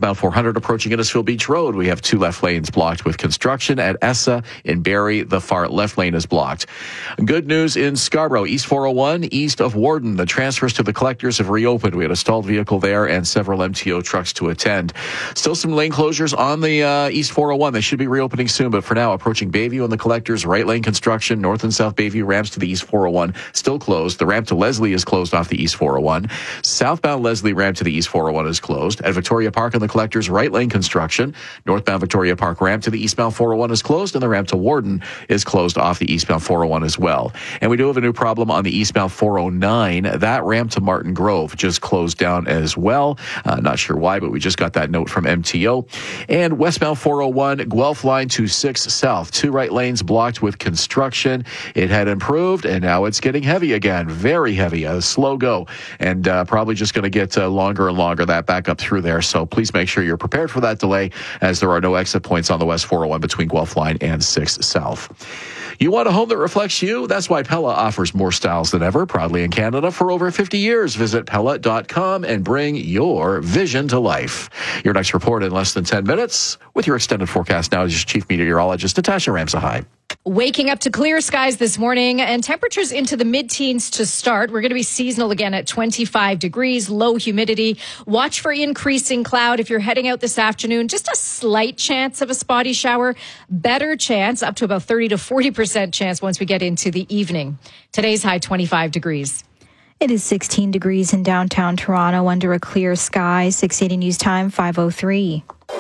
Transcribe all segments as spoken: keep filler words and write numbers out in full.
Westbound four hundred approaching Innisfil Beach Road. We have two left lanes blocked with construction. At Essa in Barrie, the far left lane is blocked. Good news in Scarborough. East four oh one, east of Warden. The transfers to the collectors have reopened. We had a stalled vehicle there and several M T O trucks to attend. Still some lane closures on the uh, East four oh one. They should be reopening soon, but for now, approaching Bayview and the collectors, right lane construction, north and south Bayview ramps to the East four oh one still closed. The ramp to Leslie is closed off the East four oh one. Southbound Leslie ramp to the East four oh one is closed. At Victoria Park and the collectors, right lane construction. Northbound Victoria Park ramp to the eastbound four oh one is closed, and the ramp to Warden is closed off the eastbound four oh one as well. And we do have a new problem on the eastbound four oh nine. That ramp to Martin Grove just closed down as well. Uh, not sure why, but we just got that note from M T O. And westbound four oh one, Guelph line to six South. Two right lanes blocked with construction. It had improved, and now it's getting heavy again. Very heavy. A slow go. And uh, probably just going to get uh, longer and longer, that back up through there. So please make sure you're prepared for that delay, as there are no exit points on the West four oh one between Guelph line and six South. You want a home that reflects you? That's why Pella offers more styles than ever, proudly in Canada for over fifty years. Visit Pella dot com and bring your vision to life. Your next report in less than ten minutes with your extended forecast now is Chief Meteorologist Natasha Ramsahai. Waking up to clear skies this morning and temperatures into the mid-teens to start. We're going to be seasonal again at twenty-five degrees, low humidity. Watch for increasing cloud if you're heading out this afternoon. Just a slight chance of a spotty shower. Better chance, up to about thirty to forty percent chance once we get into the evening. Today's high, twenty-five degrees. It is sixteen degrees in downtown Toronto under a clear sky. six eighty News Time, five oh three.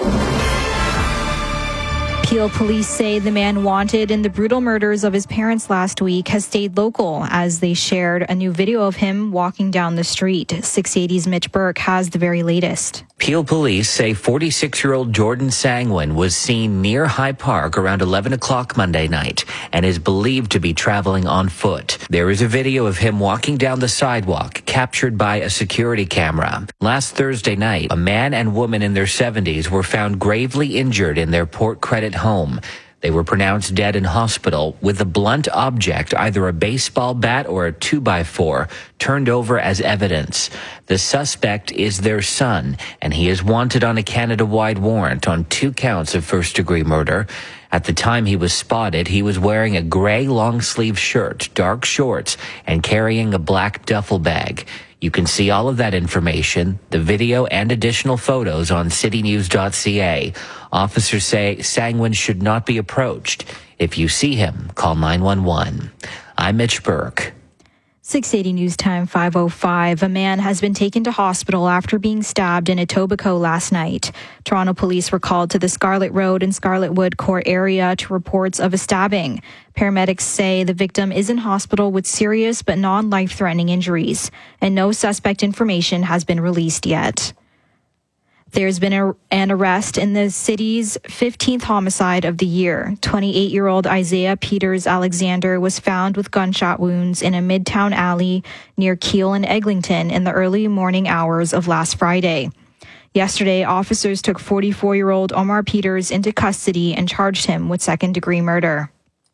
Peel police say the man wanted in the brutal murders of his parents last week has stayed local as they shared a new video of him walking down the street. six eighty's Mitch Burke has the very latest. Peel police say forty-six-year-old Jordan Sangwin was seen near High Park around eleven o'clock Monday night and is believed to be traveling on foot. There is a video of him walking down the sidewalk captured by a security camera. Last Thursday night, a man and woman in their seventies were found gravely injured in their Port Credit home. They were pronounced dead in hospital with a blunt object, either a baseball bat or a two by four, turned over as evidence. The suspect is their son, and he is wanted on a Canada-wide warrant on two counts of first-degree murder. At the time he was spotted, he was wearing a gray long-sleeve shirt, dark shorts, and carrying a black duffel bag. You can see all of that information, the video and additional photos on city news dot c a. Officers say Sangwin should not be approached. If you see him, call nine one one. I'm Mitch Burke. six eighty News Time, five oh five. A man has been taken to hospital after being stabbed in Etobicoke last night. Toronto police were called to the Scarlett Road and Scarlett Wood Court area to reports of a stabbing. Paramedics say the victim is in hospital with serious but non-life-threatening injuries, and no suspect information has been released yet. There's been a, an arrest in the city's fifteenth homicide of the year. twenty-eight-year-old Isaiah Peters Alexander was found with gunshot wounds in a Midtown alley near Keele and Eglinton in the early morning hours of last Friday. Yesterday, officers took forty-four-year-old Omar Peters into custody and charged him with second-degree murder.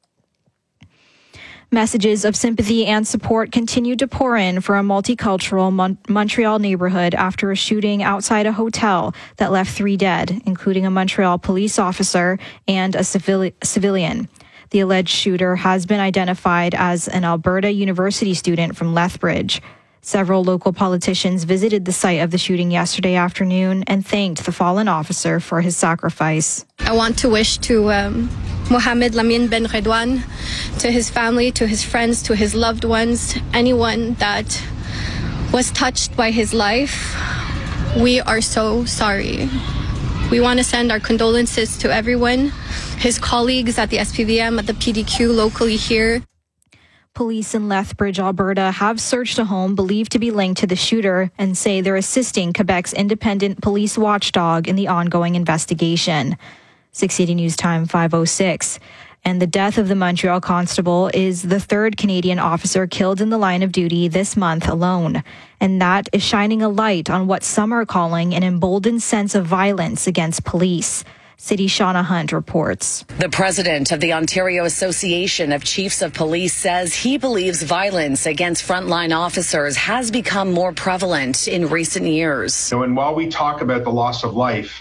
Messages of sympathy and support continue to pour in for a multicultural Mon- Montreal neighborhood after a shooting outside a hotel that left three dead, including a Montreal police officer and a civili- civilian. The alleged shooter has been identified as an Alberta University student from Lethbridge. Several local politicians visited the site of the shooting yesterday afternoon and thanked the fallen officer for his sacrifice. I want to wish to um, Mohamed Lamin Ben Redwan, to his family, to his friends, to his loved ones, anyone that was touched by his life. We are so sorry. We want to send our condolences to everyone, his colleagues at the S P V M, at the P D Q locally here. Police in Lethbridge, Alberta, have searched a home believed to be linked to the shooter and say they're assisting Quebec's independent police watchdog in the ongoing investigation. six eighty News Time, five oh six. And the death of the Montreal constable is the third Canadian officer killed in the line of duty this month alone. And that is shining a light on what some are calling an emboldened sense of violence against police. City Shauna Hunt reports. The president of the Ontario Association of Chiefs of Police says he believes violence against frontline officers has become more prevalent in recent years. So, and while we talk about the loss of life,